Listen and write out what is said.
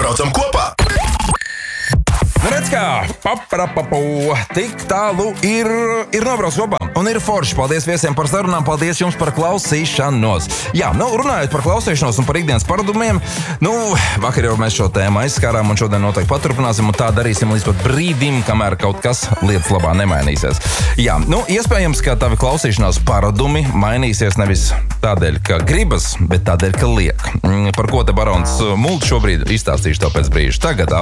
braucam kopā! Redz kā, tik tālu ir nobrauc kopā. Un ir forši. Paldies viesiem par sarunām, paldies jums par klausīšanos. Jā, runājot par klausīšanos un par ikdienas paradumiem, vakar jau mēs šo tēmu aizskārām un šodien noteikti paturpināsim un tā darīsim līdz pat brīdim, kamēr kaut kas lietas labā nemainīsies. Jā, iespējams, ka tavi klausīšanās paradumi mainīsies nevis tādēļ, ka gribas, bet tādēļ, ka liek. Par ko te barons Mulds šobrīd izstāstīšu tev pēc brīža. Tagad